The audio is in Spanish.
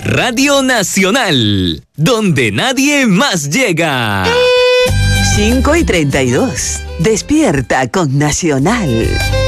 Radio Nacional, donde nadie más llega. 5:32. Despierta con Nacional.